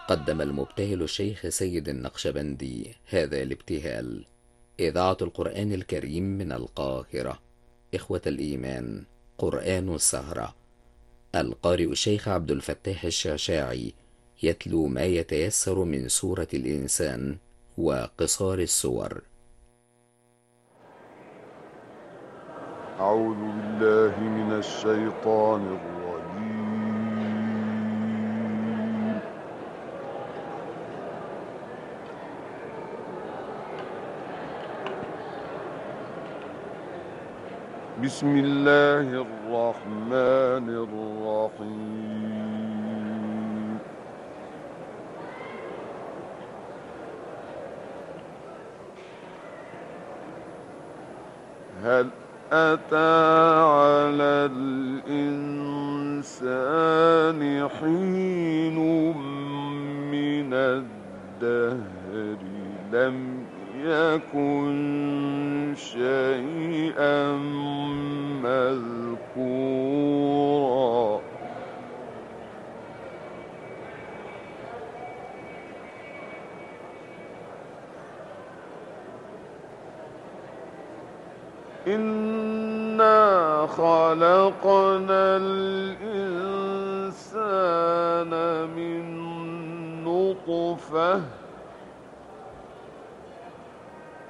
قدم المبتهل الشيخ سيد النقشبندي هذا الابتهال. إذاعة القرآن الكريم من القاهرة. إخوة الإيمان، قرآن السهرة. القارئ الشيخ عبد الفتاح الشعشاعي يتلو ما يتيسر من سورة الإنسان وقصار السور. أعوذ بالله من الشيطان الرجيم. بسم الله الرحمن الرحيم. هل أتى على الإنسان حين من الدهر لم يكن شيئا مذكورا. إنا خلقنا الإنسان من نطفة